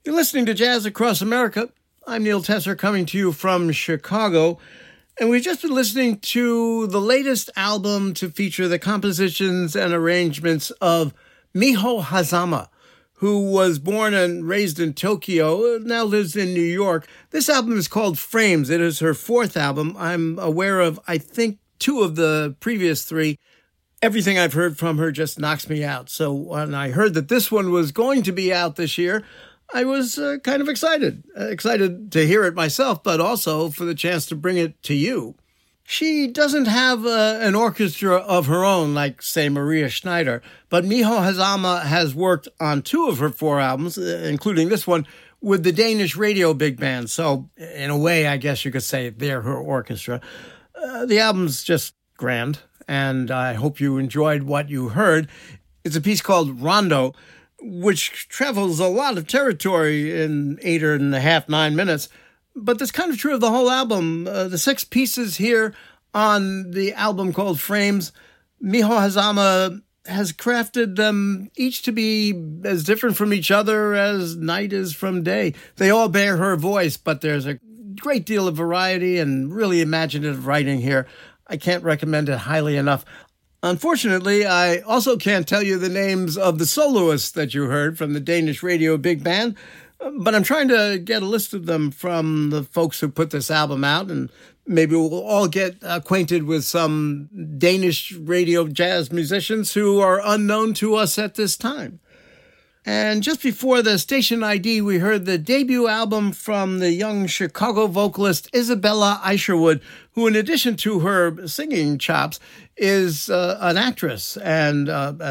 You're listening to Jazz Across America. I'm Neil Tesser coming to you from Chicago. And we've just been listening to the latest album to feature the compositions and arrangements of Miho Hazama, who was born and raised in Tokyo, now lives in New York. This album is called Frames. It is her fourth album. I'm aware of, I think, two of the previous three. Everything I've heard from her just knocks me out. So when I heard that this one was going to be out this year, I was kind of excited to hear it myself, but also for the chance to bring it to you. She doesn't have an orchestra of her own like, say, Maria Schneider, but Miho Hazama has worked on two of her four albums, including this one, with the Danish Radio Big Band. So in a way, I guess you could say they're her orchestra. The album's just grand, and I hope you enjoyed what you heard. It's a piece called Rondo, which travels a lot of territory in 8.5, 9 minutes. But that's kind of true of the whole album. The six pieces here on the album called Frames, Miho Hazama has crafted them each to be as different from each other as night is from day. They all bear her voice, but there's a great deal of variety and really imaginative writing here. I can't recommend it highly enough. Unfortunately, I also can't tell you the names of the soloists that you heard from the Danish Radio Big Band, but I'm trying to get a list of them from the folks who put this album out, and maybe we'll all get acquainted with some Danish radio jazz musicians who are unknown to us at this time. And just before the station ID, we heard the debut album from the young Chicago vocalist Isabella Isherwood, who, in addition to her singing chops, is an actress and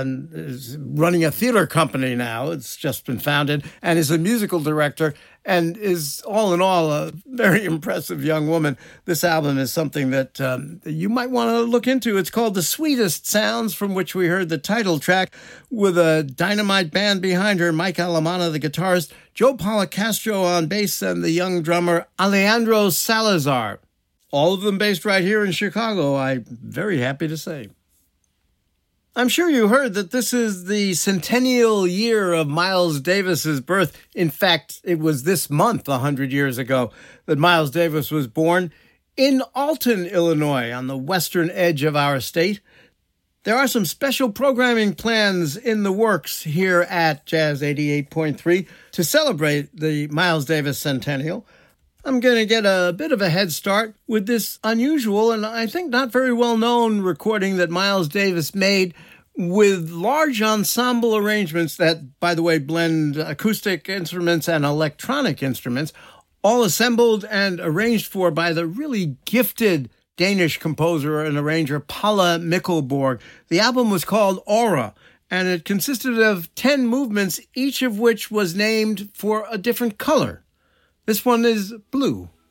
is running a theater company now. It's just been founded, and is a musical director, and is all in all a very impressive young woman. This album is something that you might want to look into. It's called The Sweetest Sounds, from which we heard the title track with a dynamite band behind her, Mike Alamana, the guitarist, Joe Policastro on bass, and the young drummer Alejandro Salazar. All of them based right here in Chicago, I'm very happy to say. I'm sure you heard that this is the centennial year of Miles Davis's birth. In fact, it was this month, 100 years ago, that Miles Davis was born in Alton, Illinois, on the western edge of our state. There are some special programming plans in the works here at Jazz 88.3 to celebrate the Miles Davis centennial. I'm going to get a bit of a head start with this unusual and I think not very well-known recording that Miles Davis made with large ensemble arrangements that, by the way, blend acoustic instruments and electronic instruments, all assembled and arranged for by the really gifted Danish composer and arranger Palle Mikkelborg. The album was called Aura, and it consisted of 10 movements, each of which was named for a different color. This one is blue.